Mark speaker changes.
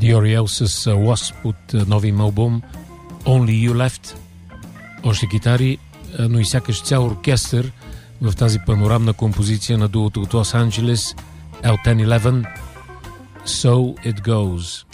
Speaker 1: The Oriole с Wasp от нови им албум Only You Left. Още китари, но и сякаш цял оркестър в тази панорамна композиция на дуото от Лос Анджелес L1011 So It Goes.